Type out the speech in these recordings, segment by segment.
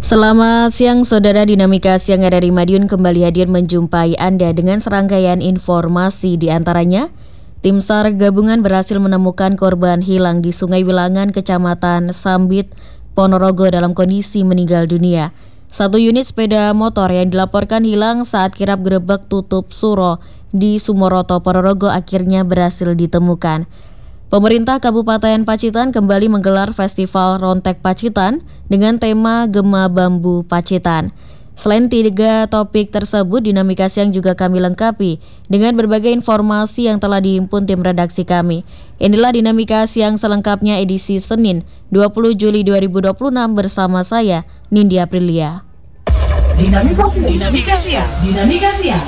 Selamat siang saudara, Dinamika Siang dari Madiun kembali hadir menjumpai Anda dengan serangkaian informasi. Di antaranya, tim SAR gabungan berhasil menemukan korban hilang di Sungai Wilangan, Kecamatan Sambit, Ponorogo dalam kondisi meninggal dunia. Satu unit sepeda motor yang dilaporkan hilang saat kirap grebek tutup Suro di Sumoroto, Ponorogo akhirnya berhasil ditemukan. Pemerintah Kabupaten Pacitan kembali menggelar Festival Rontek Pacitan dengan tema Gema Bambu Pacitan. Selain 3 topik tersebut, Dinamika Siang juga kami lengkapi dengan berbagai informasi yang telah dihimpun tim redaksi kami. Inilah Dinamika Siang selengkapnya edisi Senin 20 Juli 2026 bersama saya, Nindi Aprilia. Dinamika Siang.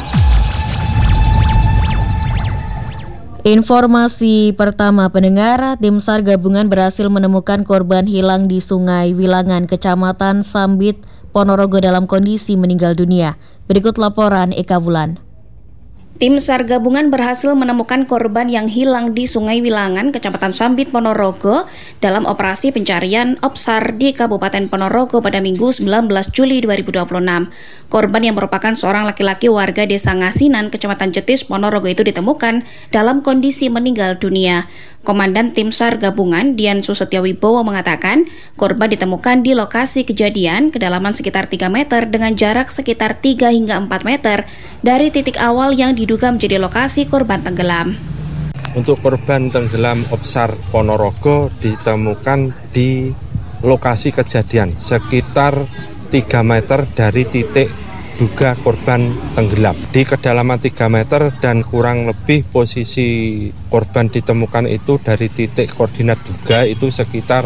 Informasi pertama, pendengar, tim SAR gabungan berhasil menemukan korban hilang di Sungai Wilangan, Kecamatan Sambit, Ponorogo dalam kondisi meninggal dunia. Berikut laporan Eka Wulan. Tim SAR gabungan berhasil menemukan korban yang hilang di Sungai Wilangan, Kecamatan Sambit, Ponorogo dalam operasi pencarian OPSAR di Kabupaten Ponorogo pada Minggu 19 Juli 2026. Korban yang merupakan seorang laki-laki warga Desa Ngasinan, Kecamatan Jetis, Ponorogo itu ditemukan dalam kondisi meninggal dunia. Komandan Tim SAR gabungan Dian Susetyawibowo mengatakan korban ditemukan di lokasi kejadian kedalaman sekitar 3 meter dengan jarak sekitar 3 hingga 4 meter dari titik awal yang diduga menjadi lokasi korban tenggelam. Untuk korban tenggelam OPSAR Ponorogo ditemukan di lokasi kejadian sekitar 3 meter dari titik duga korban tenggelam. Di kedalaman 3 meter dan kurang lebih posisi korban ditemukan itu dari titik koordinat duga itu sekitar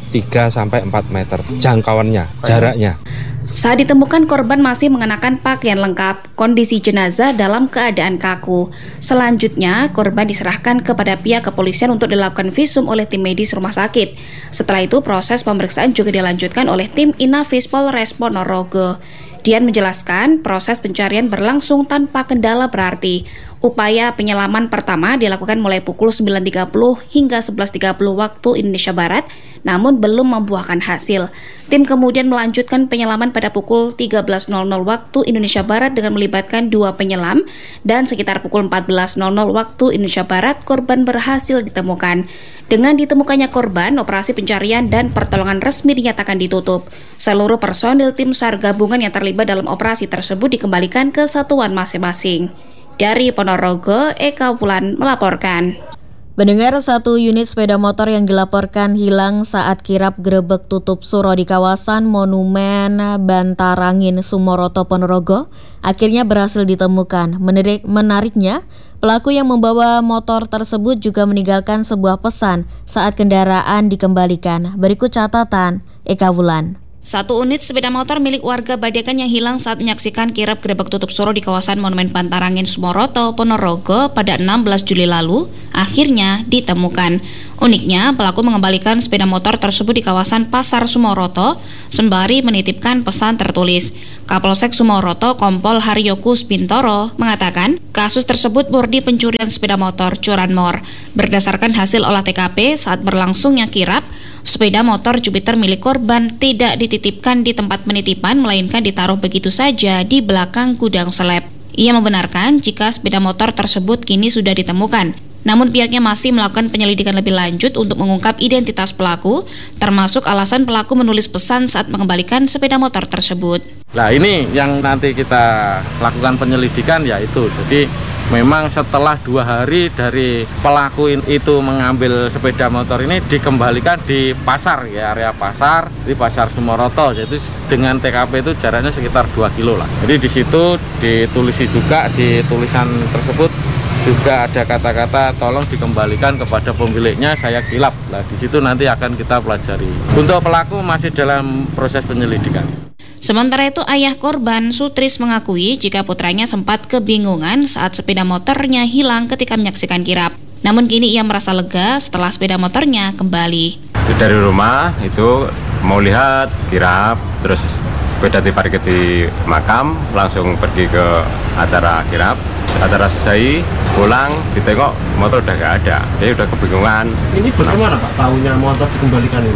3-4 meter jangkauannya, jaraknya. Saat ditemukan, korban masih mengenakan pakaian lengkap, kondisi jenazah dalam keadaan kaku. Selanjutnya, korban diserahkan kepada pihak kepolisian untuk dilakukan visum oleh tim medis rumah sakit. Setelah itu, proses pemeriksaan juga dilanjutkan oleh tim Inafis Polres Ponorogo. Dian menjelaskan proses pencarian berlangsung tanpa kendala berarti. Upaya penyelaman pertama dilakukan mulai pukul 9.30 hingga 11.30 waktu Indonesia Barat, namun belum membuahkan hasil. Tim kemudian melanjutkan penyelaman pada pukul 13.00 waktu Indonesia Barat dengan melibatkan 2 penyelam, dan sekitar pukul 14.00 waktu Indonesia Barat korban berhasil ditemukan. Dengan ditemukannya korban, operasi pencarian dan pertolongan resmi dinyatakan ditutup. Seluruh personil tim SAR gabungan yang terlibat dalam operasi tersebut dikembalikan ke satuan masing-masing. Dari Ponorogo, Eka Wulan melaporkan. Pendengar, satu unit sepeda motor yang dilaporkan hilang saat kirap grebek tutup Suro di kawasan Monumen Bantarangin, Sumoroto, Ponorogo akhirnya berhasil ditemukan. Menariknya, pelaku yang membawa motor tersebut juga meninggalkan sebuah pesan saat kendaraan dikembalikan. Berikut catatan Eka Wulan. Satu unit sepeda motor milik warga Badekan yang hilang saat menyaksikan kirap grebek tutup Suro di kawasan Monumen Bantarangin, Sumoroto, Ponorogo pada 16 Juli lalu akhirnya ditemukan. Uniknya, pelaku mengembalikan sepeda motor tersebut di kawasan Pasar Sumoroto sembari menitipkan pesan tertulis. Kapolsek Sumoroto Kompol Haryokus Bintoro mengatakan kasus tersebut murni pencurian sepeda motor curanmor. Berdasarkan hasil olah TKP saat berlangsungnya kirap, sepeda motor Jupiter milik korban tidak dititipkan di tempat penitipan, melainkan ditaruh begitu saja di belakang gudang seleb. Ia membenarkan jika sepeda motor tersebut kini sudah ditemukan. Namun pihaknya masih melakukan penyelidikan lebih lanjut untuk mengungkap identitas pelaku, termasuk alasan pelaku menulis pesan saat mengembalikan sepeda motor tersebut. Nah, ini yang nanti kita lakukan penyelidikan yaitu. Jadi memang setelah 2 hari dari pelaku itu mengambil sepeda motor ini dikembalikan di pasar, ya, area pasar di Pasar Sumoroto. Jadi dengan TKP itu jaraknya sekitar 2 kilo lah. Jadi di situ ditulisi juga di tulisan tersebut juga ada kata-kata tolong dikembalikan kepada pemiliknya, saya kilap. Nah, di situ nanti akan kita pelajari. Untuk pelaku masih dalam proses penyelidikan. Sementara itu, ayah korban Sutris mengakui jika putranya sempat kebingungan saat sepeda motornya hilang ketika menyaksikan kirap. Namun kini ia merasa lega setelah sepeda motornya kembali. Dari rumah itu mau lihat kirap, terus sepeda diparkir di makam, langsung pergi ke acara kirap. Acara selesai, pulang, ditengok motor udah gak ada. Jadi udah kebingungan. Ini benar mana Pak tahunya motor dikembalikan ini?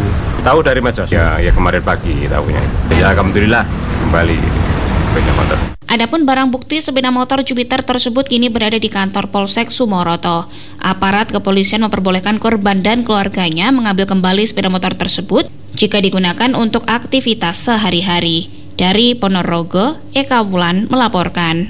Tahu dari medsos. Ya kemarin pagi tahunya. Ya alhamdulillah kembali sepeda motor. Adapun barang bukti sepeda motor Jupiter tersebut kini berada di kantor Polsek Sumoroto. Aparat kepolisian memperbolehkan korban dan keluarganya mengambil kembali sepeda motor tersebut jika digunakan untuk aktivitas sehari-hari. Dari Ponorogo, Eka Wulan melaporkan.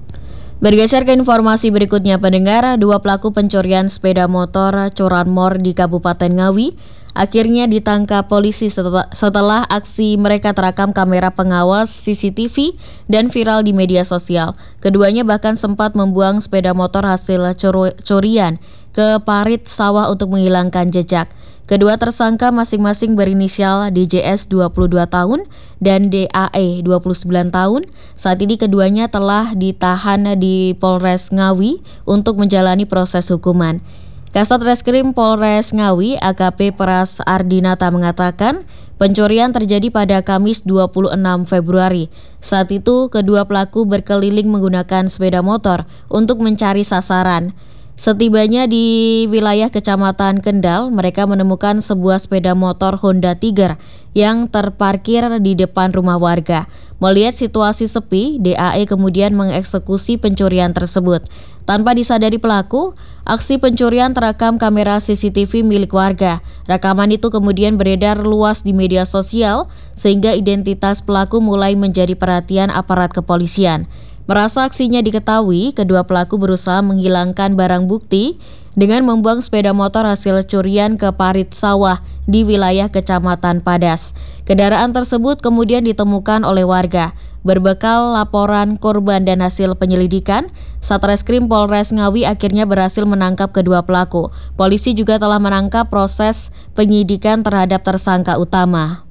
Bergeser ke informasi berikutnya, pendengar, 2 pelaku pencurian sepeda motor curanmor di Kabupaten Ngawi akhirnya ditangkap polisi setelah aksi mereka terekam kamera pengawas CCTV dan viral di media sosial. Keduanya bahkan sempat membuang sepeda motor hasil curian ke parit sawah untuk menghilangkan jejak. Kedua tersangka masing-masing berinisial DJS 22 tahun dan DAE 29 tahun. Saat ini keduanya telah ditahan di Polres Ngawi untuk menjalani proses hukuman. Kasat Reskrim Polres Ngawi AKP Pras Ardinata mengatakan pencurian terjadi pada Kamis 26 Februari. Saat itu kedua pelaku berkeliling menggunakan sepeda motor untuk mencari sasaran. Setibanya di wilayah Kecamatan Kendal, mereka menemukan sebuah sepeda motor Honda Tiger yang terparkir di depan rumah warga. Melihat situasi sepi, DAE kemudian mengeksekusi pencurian tersebut. Tanpa disadari pelaku, aksi pencurian terekam kamera CCTV milik warga. Rekaman itu kemudian beredar luas di media sosial sehingga identitas pelaku mulai menjadi perhatian aparat kepolisian. Merasa aksinya diketahui, kedua pelaku berusaha menghilangkan barang bukti dengan membuang sepeda motor hasil curian ke parit sawah di wilayah Kecamatan Padas. Kendaraan tersebut kemudian ditemukan oleh warga. Berbekal laporan korban dan hasil penyelidikan, Satreskrim Polres Ngawi akhirnya berhasil menangkap kedua pelaku. Polisi juga telah menangkap proses penyidikan terhadap tersangka utama.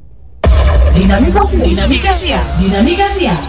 Dinamika Siang.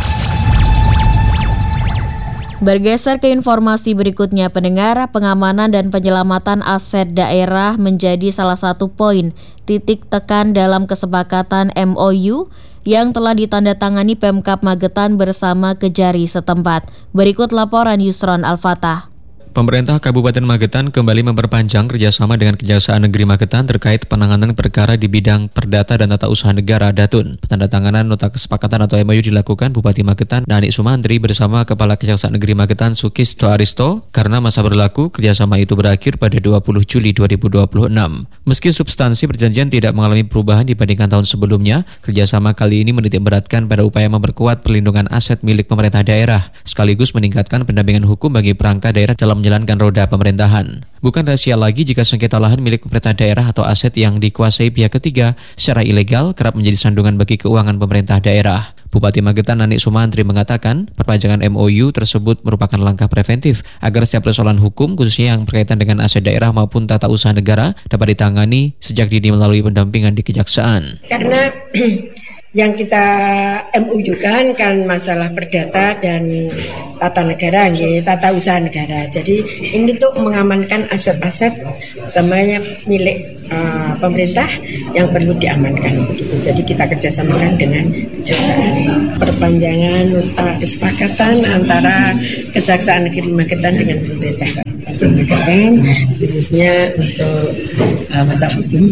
Bergeser ke informasi berikutnya, pendengar, pengamanan dan penyelamatan aset daerah menjadi salah satu poin titik tekan dalam kesepakatan MOU yang telah ditandatangani Pemkab Magetan bersama Kejari setempat. Berikut laporan Yusron Al-Fatah. Pemerintah Kabupaten Magetan kembali memperpanjang kerjasama dengan Kejaksaan Negeri Magetan terkait penanganan perkara di bidang perdata dan tata usaha negara (Datun). Penandatanganan nota kesepakatan atau MOU dilakukan Bupati Magetan Nani Sumantri bersama Kepala Kejaksaan Negeri Magetan Sukisto Aristo karena masa berlaku kerjasama itu berakhir pada 20 Juli 2026. Meski substansi perjanjian tidak mengalami perubahan dibandingkan tahun sebelumnya, kerjasama kali ini menitik beratkan pada upaya memperkuat perlindungan aset milik pemerintah daerah, sekaligus meningkatkan pendampingan hukum bagi perangkat daerah dalam menjalankan roda pemerintahan. Bukan rahasia lagi jika sengketa lahan milik pemerintah daerah atau aset yang dikuasai pihak ketiga secara ilegal kerap menjadi sandungan bagi keuangan pemerintah daerah. Bupati Magetan Nani Sumantri mengatakan perpanjangan MOU tersebut merupakan langkah preventif agar setiap persoalan hukum khususnya yang berkaitan dengan aset daerah maupun tata usaha negara dapat ditangani sejak dini melalui pendampingan di Kejaksaan. Karena yang kita MOU kan masalah perdata dan tata negara, tata usaha negara. Jadi ini tuh mengamankan aset-aset temannya milik pemerintah yang perlu diamankan. Jadi kita kerjasamakan dengan Kejaksaan. Perpanjangan nota kesepakatan antara Kejaksaan Negeri Magetan dengan pemerintah Magetan, khususnya untuk masa hukum.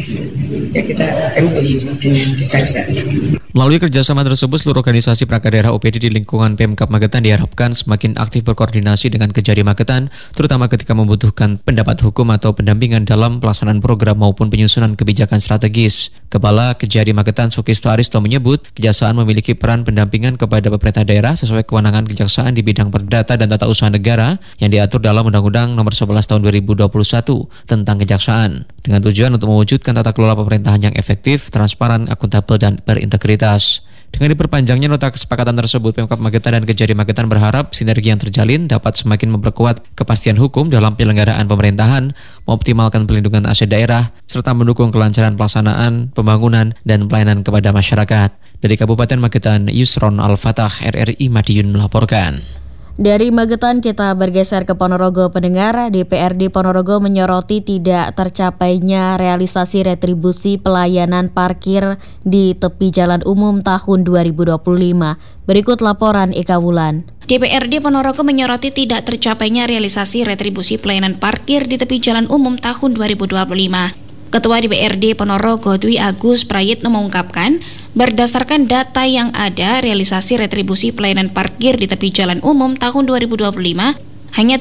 Ya kita MOU dengan Kejaksaan. Melalui kerjasama tersebut, seluruh organisasi perangkat daerah OPD di lingkungan Pemkab Magetan diharapkan semakin aktif berkoordinasi dengan Kejari Magetan, terutama ketika membutuhkan pendapat hukum atau pendampingan dalam pelaksanaan program maupun penyusunan kebijakan strategis. Kepala Kejari Magetan Sukisto Aristo menyebut, Kejaksaan memiliki peran pendampingan kepada pemerintah daerah sesuai kewenangan Kejaksaan di bidang perdata dan tata usaha negara yang diatur dalam Undang-Undang Nomor 11 Tahun 2021 tentang Kejaksaan, dengan tujuan untuk mewujudkan tata kelola pemerintahan yang efektif, transparan, akuntabel, dan berintegritas. Dengan diperpanjangnya nota kesepakatan tersebut, Pemkab Magetan dan Kejari Magetan berharap sinergi yang terjalin dapat semakin memperkuat kepastian hukum dalam penyelenggaraan pemerintahan, mengoptimalkan pelindungan aset daerah, serta mendukung kelancaran pelaksanaan, pembangunan, dan pelayanan kepada masyarakat. Dari Kabupaten Magetan, Yusron Al-Fatah, RRI Madiun melaporkan. Dari Magetan kita bergeser ke Ponorogo, pendengar. DPRD Ponorogo menyoroti tidak tercapainya realisasi retribusi pelayanan parkir di tepi jalan umum tahun 2025. Berikut laporan Eka Wulan. DPRD Ponorogo menyoroti tidak tercapainya realisasi retribusi pelayanan parkir di tepi jalan umum tahun 2025. Ketua DPRD Ponorogo Dwi Agus Prayitno mengungkapkan, berdasarkan data yang ada, realisasi retribusi pelayanan parkir di tepi jalan umum tahun 2025 hanya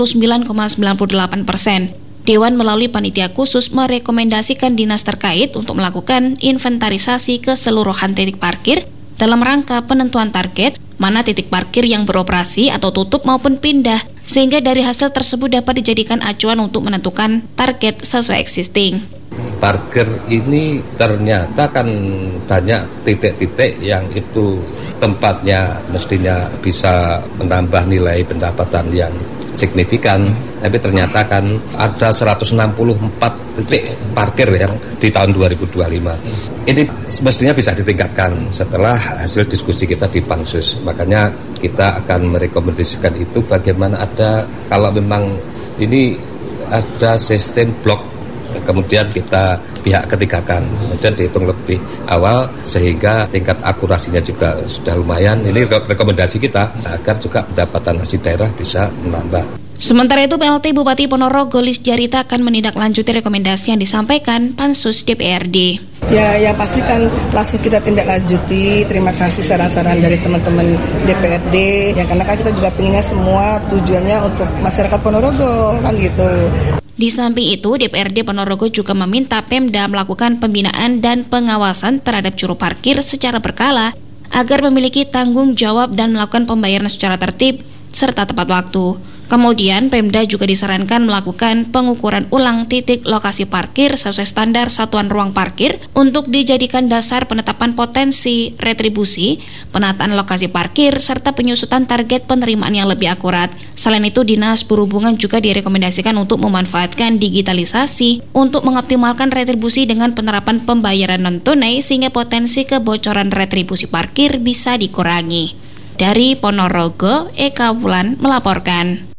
79,98%. Dewan melalui panitia khusus merekomendasikan dinas terkait untuk melakukan inventarisasi keseluruhan titik parkir dalam rangka penentuan target, mana titik parkir yang beroperasi atau tutup maupun pindah, sehingga dari hasil tersebut dapat dijadikan acuan untuk menentukan target sesuai existing. Parkir ini ternyata kan banyak titik-titik yang itu tempatnya mestinya bisa menambah nilai pendapatan yang signifikan, tapi ternyata kan ada 164 titik parkir yang di tahun 2025. Ini mestinya bisa ditingkatkan setelah hasil diskusi kita di Pansus. Makanya kita akan merekomendasikan itu bagaimana ada, kalau memang ini ada sistem blok, kemudian kita pihak ketiga kan, kemudian dihitung lebih awal sehingga tingkat akurasinya juga sudah lumayan. Ini rekomendasi kita agar juga pendapatan hasil daerah bisa menambah. Sementara itu, PLT Bupati Ponorogo Lis Jarita akan menindaklanjuti rekomendasi yang disampaikan Pansus DPRD. Ya pasti kan langsung kita tindak lanjuti. Terima kasih saran-saran dari teman-teman DPRD. Ya karena kan kita juga pengennya semua tujuannya untuk masyarakat Ponorogo kan gitu. Di samping itu, DPRD Ponorogo juga meminta Pemda melakukan pembinaan dan pengawasan terhadap juru parkir secara berkala agar memiliki tanggung jawab dan melakukan pembayaran secara tertib serta tepat waktu. Kemudian, Pemda juga disarankan melakukan pengukuran ulang titik lokasi parkir sesuai standar satuan ruang parkir untuk dijadikan dasar penetapan potensi retribusi, penataan lokasi parkir, serta penyusutan target penerimaan yang lebih akurat. Selain itu, Dinas Perhubungan juga direkomendasikan untuk memanfaatkan digitalisasi untuk mengoptimalkan retribusi dengan penerapan pembayaran non-tunai sehingga potensi kebocoran retribusi parkir bisa dikurangi. Dari Ponorogo, Eka Wulan melaporkan.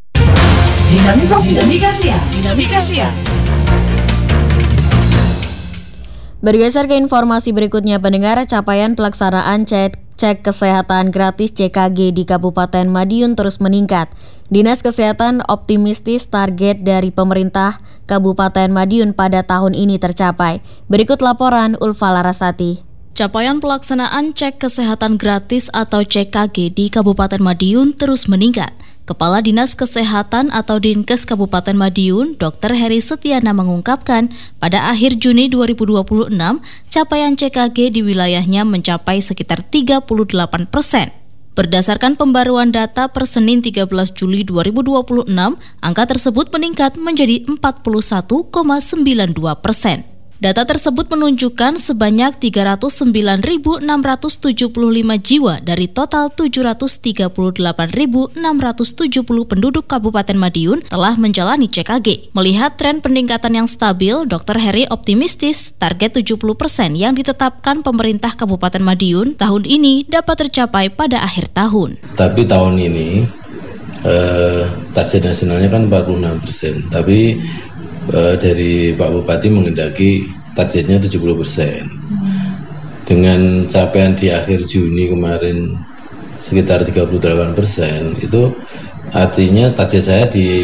Dinamika Siang. Bergeser ke informasi berikutnya, pendengar, capaian pelaksanaan cek kesehatan gratis CKG di Kabupaten Madiun terus meningkat. Dinas Kesehatan optimistis target dari pemerintah Kabupaten Madiun pada tahun ini tercapai. Berikut laporan Ulfa Larasati. Capaian pelaksanaan cek kesehatan gratis atau CKG di Kabupaten Madiun terus meningkat. Kepala Dinas Kesehatan atau Dinkes Kabupaten Madiun, Dr. Heri Setiana mengungkapkan, pada akhir Juni 2026, capaian CKG di wilayahnya mencapai sekitar 38%. Berdasarkan pembaruan data per Senin 13 Juli 2026, angka tersebut meningkat menjadi 41,92%. Data tersebut menunjukkan sebanyak 309.675 jiwa dari total 738.670 penduduk Kabupaten Madiun telah menjalani CKG. Melihat tren peningkatan yang stabil, Dr. Heri optimistis target 70% yang ditetapkan pemerintah Kabupaten Madiun tahun ini dapat tercapai pada akhir tahun. Tapi tahun ini target nasionalnya kan 46%, tapi dari Pak Bupati menghendaki targetnya 70%. Dengan capaian di akhir Juni kemarin sekitar 38%, itu artinya target saya di